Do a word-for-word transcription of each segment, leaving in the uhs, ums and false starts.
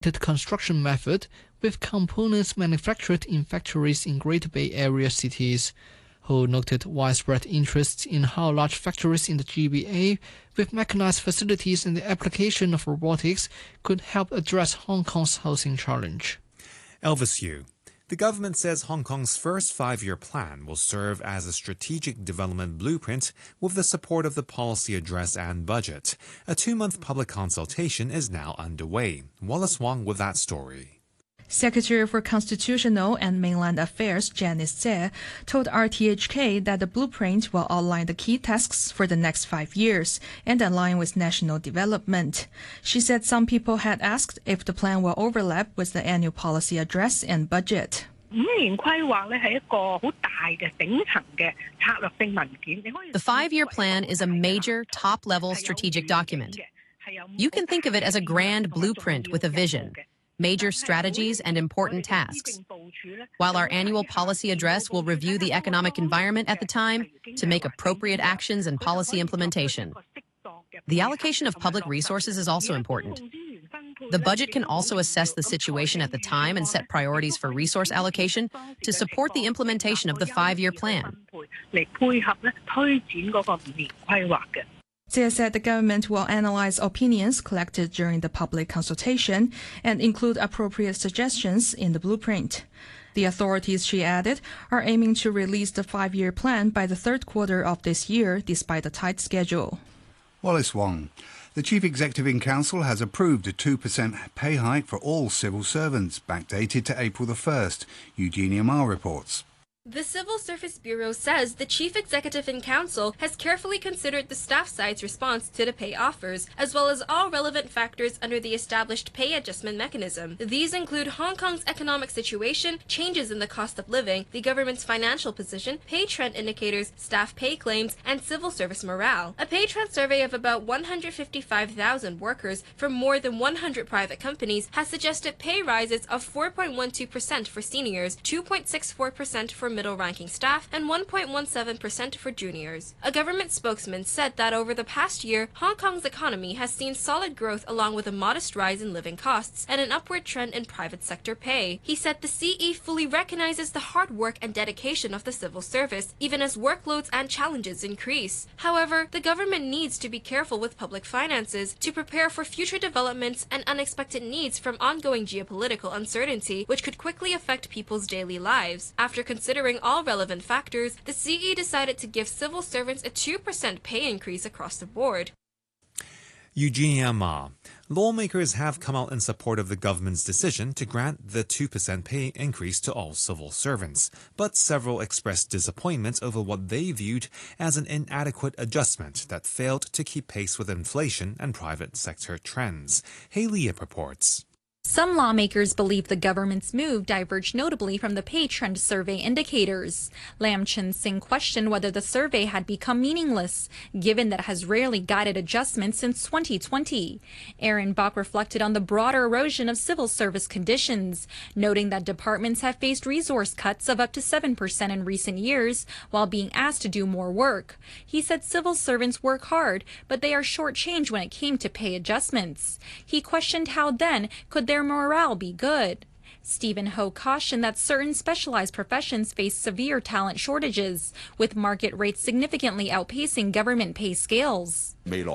construction method with components manufactured in factories in Greater Bay Area cities. Ho noted widespread interest in how large factories in the G B A with mechanized facilities and the application of robotics could help address Hong Kong's housing challenge. Elvis Yu. The government says Hong Kong's first five-year plan will serve as a strategic development blueprint with the support of the policy address and budget. A two-month public consultation is now underway. Wallace Wong with that story. Secretary for Constitutional and Mainland Affairs Janice Tse told R T H K that the blueprint will outline the key tasks for the next five years and align with national development. She said some people had asked if the plan will overlap with the annual policy address and budget. The five-year plan is a major, top-level strategic document. You can think of it as a grand blueprint with a vision, major strategies and important tasks. While our annual policy address will review the economic environment at the time to make appropriate actions and policy implementation. The allocation of public resources is also important. The budget can also assess the situation at the time and set priorities for resource allocation to support the implementation of the five-year plan. Tse said the government will analyze opinions collected during the public consultation and include appropriate suggestions in the blueprint. The authorities, she added, are aiming to release the five-year plan by the third quarter of this year, despite a tight schedule. Wallace Wong. The Chief Executive in Council has approved a two percent pay hike for all civil servants, backdated to April the first. Eugenia Ma reports. The Civil Service Bureau says the Chief Executive in Council has carefully considered the staff side's response to the pay offers, as well as all relevant factors under the established pay adjustment mechanism. These include Hong Kong's economic situation, changes in the cost of living, the government's financial position, pay trend indicators, staff pay claims, and civil service morale. A pay trend survey of about one hundred fifty-five thousand workers from more than one hundred private companies has suggested pay rises of four point one two percent for seniors, two point six four percent for middle-ranking staff, and one point one seven percent for juniors. A government spokesman said that over the past year, Hong Kong's economy has seen solid growth along with a modest rise in living costs and an upward trend in private sector pay. He said the C E fully recognizes the hard work and dedication of the civil service, even as workloads and challenges increase. However, the government needs to be careful with public finances to prepare for future developments and unexpected needs from ongoing geopolitical uncertainty, which could quickly affect people's daily lives. After considering all relevant factors, the C E decided to give civil servants a two percent pay increase across the board. Eugenia Ma. Lawmakers have come out in support of the government's decision to grant the two percent pay increase to all civil servants, but several expressed disappointment over what they viewed as an inadequate adjustment that failed to keep pace with inflation and private sector trends. Haley reports. Some lawmakers believe the government's move diverged notably from the pay trend survey indicators. Lam Chin Sing questioned whether the survey had become meaningless, given that it has rarely guided adjustments since twenty twenty. Aaron Bach reflected on the broader erosion of civil service conditions, noting that departments have faced resource cuts of up to seven percent in recent years while being asked to do more work. He said civil servants work hard, but they are shortchanged when it came to pay adjustments. He questioned how then could their morale be good. Stephen Ho cautioned that certain specialized professions face severe talent shortages, with market rates significantly outpacing government pay scales.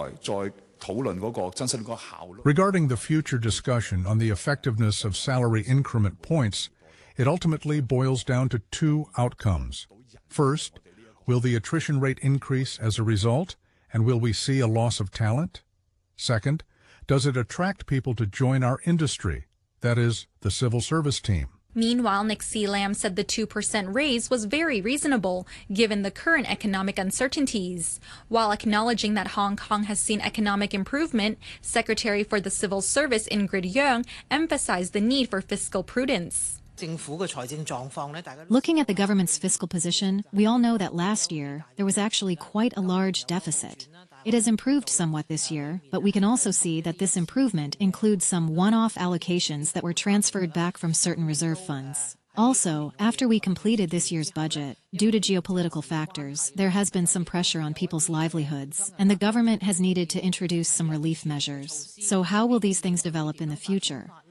Regarding the future discussion on the effectiveness of salary increment points, it ultimately boils down to two outcomes. First, will the attrition rate increase as a result, and will we see a loss of talent? Second, does it attract people to join our industry, that is, the civil service team? Meanwhile, Nick C. Lam said the two percent raise was very reasonable, given the current economic uncertainties. While acknowledging that Hong Kong has seen economic improvement, Secretary for the Civil Service Ingrid Yeung emphasized the need for fiscal prudence. Looking at the government's fiscal position, we all know that last year there was actually quite a large deficit. It has improved somewhat this year, but we can also see that this improvement includes some one-off allocations that were transferred back from certain reserve funds. Also, after we completed this year's budget, due to geopolitical factors, there has been some pressure on people's livelihoods, and the government has needed to introduce some relief measures. So how will these things develop in the future?